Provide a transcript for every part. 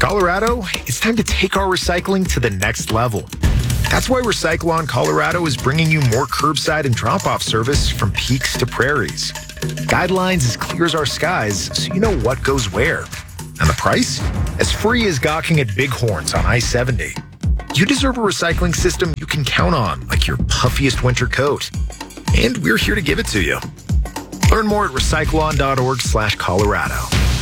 Colorado, it's time to take our recycling to the next level. That's why Recyclon Colorado is bringing you more curbside and drop-off service from peaks to prairies. Guidelines as clear as our skies, so you know what goes where. And the price? As free as gawking at bighorns on I-70. You deserve a recycling system you can count on, like your puffiest winter coat. And we're here to give it to you. Learn more at recyclon.org/Colorado.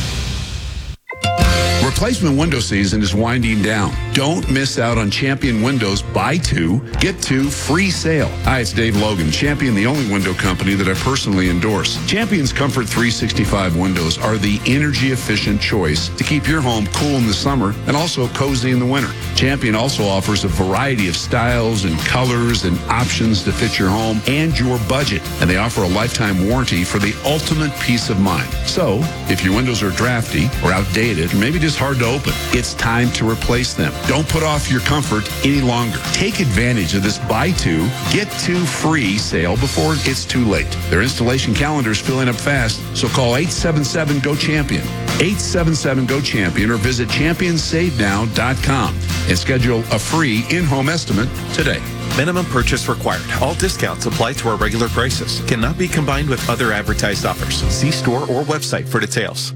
Replacement window season is winding down. Don't miss out on Champion Windows Buy Two, Get Two free sale. Hi, it's Dave Logan. Champion, the only window company that I personally endorse. Champion's Comfort 365 windows are the energy-efficient choice to keep your home cool in the summer and also cozy in the winter. Champion also offers a variety of styles and colors and options to fit your home and your budget. And they offer a lifetime warranty for the ultimate peace of mind. So, if your windows are drafty or outdated, or maybe just hard to open, it's time to replace them. Don't put off your comfort any longer. Take advantage of this buy two, get two free sale before it's too late. Their installation calendar is filling up fast, so call 877-GO-CHAMPION. 877-GO-CHAMPION or visit championsavenow.com and schedule a free in-home estimate today. Minimum purchase required. All discounts apply to our regular prices. Cannot be combined with other advertised offers. See store or website for details.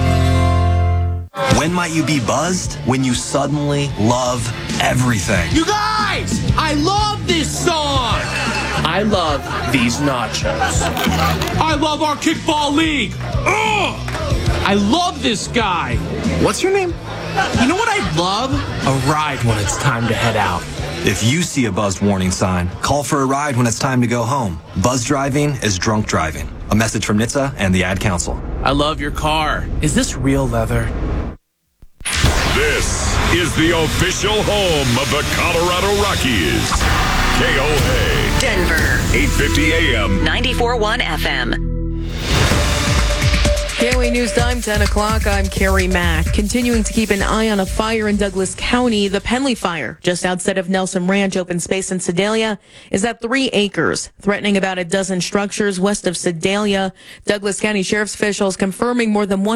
When might you be buzzed? When you suddenly love everything. You guys! I love this song! I love these nachos. I love our kickball league! Ugh! I love this guy! What's your name? You know what I'd love? A ride when it's time to head out. If you see a buzzed warning sign, call for a ride when it's time to go home. Buzz driving is drunk driving. A message from NHTSA and the Ad Council. I love your car. Is this real leather? This is the official home of the Colorado Rockies. KOA. Denver. 850 AM. 94.1 FM. KOA News Time, 10 o'clock. I'm Carrie Mack. Continuing to keep an eye on a fire in Douglas County. The Penley Fire, just outside of Nelson Ranch open space in Sedalia, is at 3 acres, threatening about a dozen structures west of Sedalia. Douglas County Sheriff's officials confirming more than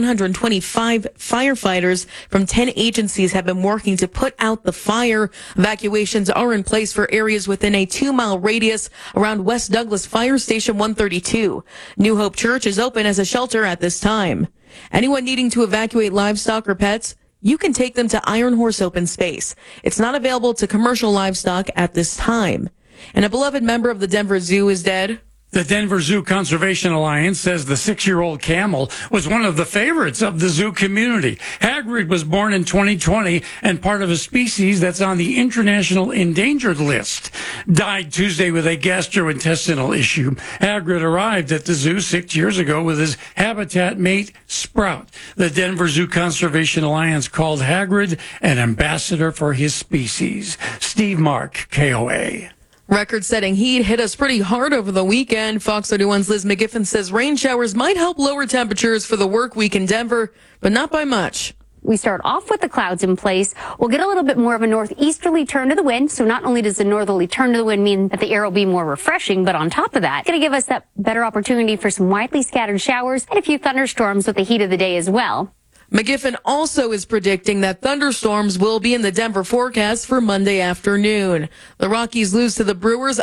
125 firefighters from 10 agencies have been working to put out the fire. Evacuations are in place for areas within a 2-mile radius around West Douglas Fire Station 132. New Hope Church is open as a shelter at this time. Anyone needing to evacuate livestock or pets, you can take them to Iron Horse Open Space. It's not available to commercial livestock at this time. And a beloved member of the Denver Zoo is dead. The Denver Zoo Conservation Alliance says the 6-year-old camel was one of the favorites of the zoo community. Hagrid was born in 2020 and part of a species that's on the International Endangered List. Died Tuesday with a gastrointestinal issue. Hagrid arrived at the zoo 6 years ago with his habitat mate, Sprout. The Denver Zoo Conservation Alliance called Hagrid an ambassador for his species. Steve Mark, KOA. Record-setting heat hit us pretty hard over the weekend. Fox 31's Liz McGiffin says rain showers might help lower temperatures for the work week in Denver, but not by much. We start off with the clouds in place. We'll get a little bit more of a northeasterly turn to the wind. So not only does the northerly turn to the wind mean that the air will be more refreshing, but on top of that, it's going to give us that better opportunity for some widely scattered showers and a few thunderstorms with the heat of the day as well. McGiffin also is predicting that thunderstorms will be in the Denver forecast for Monday afternoon. The Rockies lose to the Brewers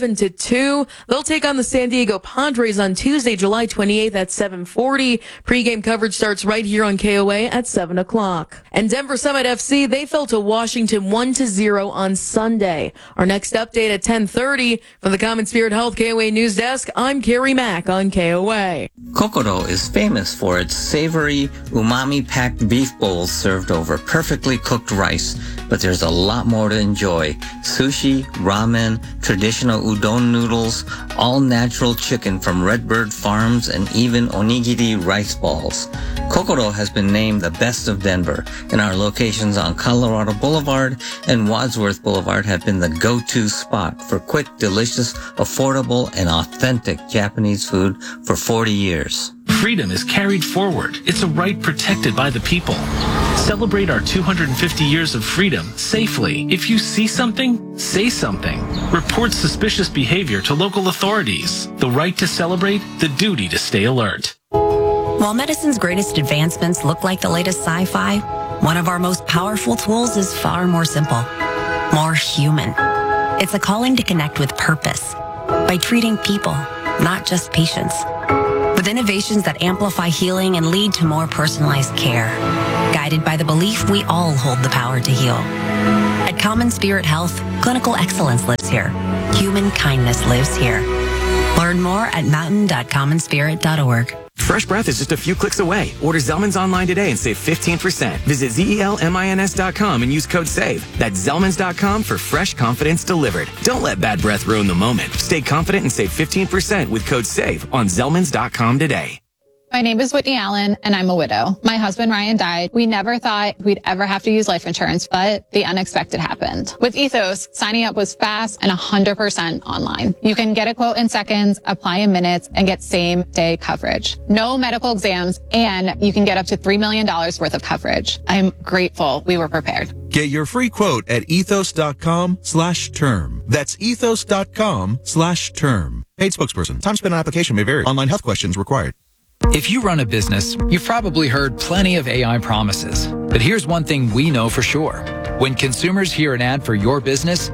11-2. They'll take on the San Diego Padres on Tuesday, July 28th at 7:40. Pre-game coverage starts right here on KOA at 7 o'clock. And Denver Summit FC, they fell to Washington 1-0 on Sunday. Our next update at 10:30 from the Common Spirit Health KOA News Desk. I'm Carrie Mack on KOA. Kokoro is famous for its savory, umami-packed beef bowls served over perfectly cooked rice, but there's a lot more to enjoy. Sushi, ramen, traditional udon noodles, all natural chicken from Redbird Farms, and even onigiri rice balls. Kokoro has been named the best of Denver, and our locations on Colorado Boulevard and Wadsworth Boulevard have been the go-to spot for quick, delicious, affordable, and authentic Japanese food for 40 years. Freedom is carried forward. It's a right protected by the people. Celebrate our 250 years of freedom safely. If you see something, say something. Report suspicious behavior to local authorities. The right to celebrate, the duty to stay alert. While medicine's greatest advancements look like the latest sci-fi, one of our most powerful tools is far more simple, more human. It's a calling to connect with purpose by treating people, not just patients, with innovations that amplify healing and lead to more personalized care, guided by the belief we all hold the power to heal. At Common Spirit Health, clinical excellence lives here. Human kindness lives here. Learn more at mountain.commonspirit.org. Fresh breath is just a few clicks away. Order Zellman's online today and save 15%. Visit ZELMINS.com and use code SAVE. That's Zellmans.com for fresh confidence delivered. Don't let bad breath ruin the moment. Stay confident and save 15% with code SAVE on Zellmans.com today. My name is Whitney Allen, and I'm a widow. My husband, Ryan, died. We never thought we'd ever have to use life insurance, but the unexpected happened. With Ethos, signing up was fast and 100% online. You can get a quote in seconds, apply in minutes, and get same-day coverage. No medical exams, and you can get up to $3 million worth of coverage. I'm grateful we were prepared. Get your free quote at ethos.com/term. That's ethos.com/term. Paid spokesperson. Time spent on application may vary. Online health questions required. If you run a business, you've probably heard plenty of AI promises. But here's one thing we know for sure. When consumers hear an ad for your business,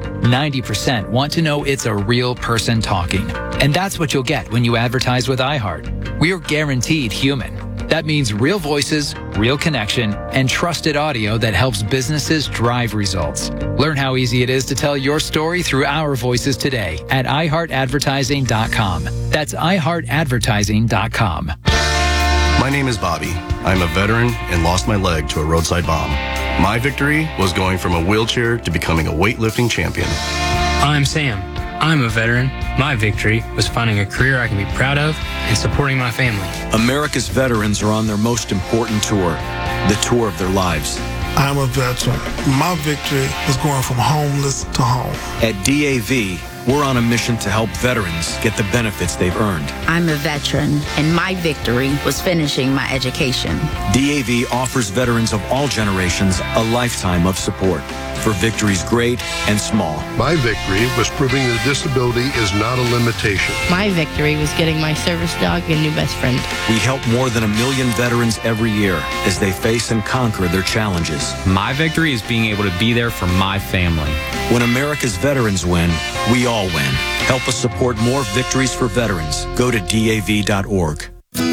90% want to know it's a real person talking. And that's what you'll get when you advertise with iHeart. We are guaranteed human. That means real voices, real connection, and trusted audio that helps businesses drive results. Learn how easy it is to tell your story through our voices today at iHeartAdvertising.com. That's iHeartAdvertising.com. My name is Bobby. I'm a veteran and lost my leg to a roadside bomb. My victory was going from a wheelchair to becoming a weightlifting champion. I'm Sam. I'm a veteran. My victory was finding a career I can be proud of and supporting my family. America's veterans are on their most important tour, the tour of their lives. I'm a veteran. My victory was going from homeless to home. At DAV, we're on a mission to help veterans get the benefits they've earned. I'm a veteran, and my victory was finishing my education. DAV offers veterans of all generations a lifetime of support for victories great and small. My victory was proving that disability is not a limitation. My victory was getting my service dog a new best friend. We help more than 1 million veterans every year as they face and conquer their challenges. My victory is being able to be there for my family. When America's veterans win, we all win. Help us support more victories for veterans. Go to DAV.org.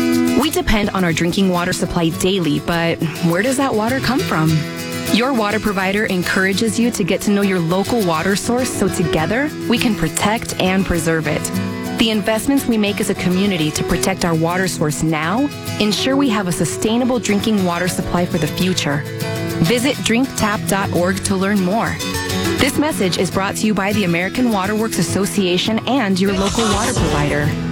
We depend on our drinking water supply daily, but where does that water come from? Your water provider encourages you to get to know your local water source so together we can protect and preserve it. The investments we make as a community to protect our water source now ensure we have a sustainable drinking water supply for the future. Visit drinktap.org to learn more. This message is brought to you by the American Water Works Association and your local water provider.